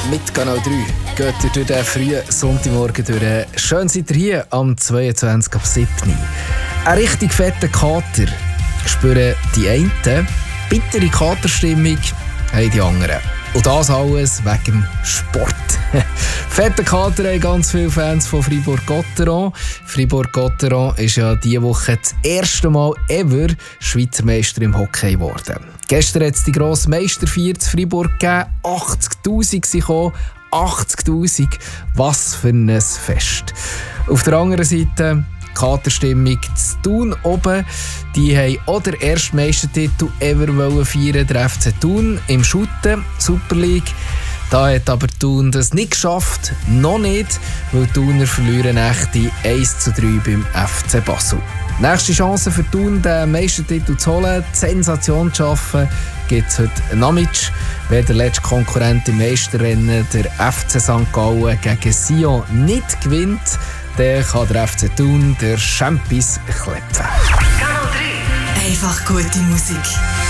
mit Kanal 3 geht ihr durch den frühen Sonntagmorgen durch. Schön seid ihr hier am 22.07. Ein richtig fetter Kater spüren die einen, bittere Katerstimmung haben die anderen. Und das alles wegen dem Sport. Fetter Kater haben ganz viele Fans von Fribourg-Gotteron. Fribourg-Gotteron ist ja diese Woche das erste Mal ever Schweizer Meister im Hockey geworden. Gestern hat es die grosse Meisterfeier zu Fribourg gegeben. 80'000 sind gekommen. 80'000. Was für ein Fest. Auf der anderen Seite Katerstimmung zu Thun oben. Die haben auch den ersten Meistertitel ever feiern, der FC Thun im Schutten, Super League. Da hat aber Thun das nicht geschafft, noch nicht, weil die Thuner verlieren echte 1:3 beim FC Basel. Nächste Chance für Thun, den Meistertitel zu holen, die Sensation zu schaffen, gibt es heute Nachmittag. Wenn der letzte Konkurrent im Meisterrennen, der FC St. Gallen, gegen Sion nicht gewinnt, dann kann der FC Thun der Champions klepfen. Einfach gute Musik.